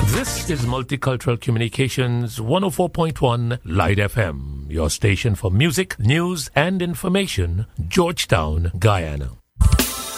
This is Multicultural Communications 104.1 Light FM, your station for music, news, and information, Georgetown, Guyana.